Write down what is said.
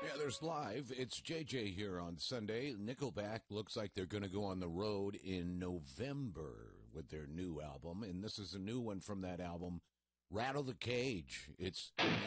Heather's Live. It's JJ here on Sunday. Nickelback looks like they're going to go on the road in November with their new album, and this is a new one from that album, Rattle the Cage. It's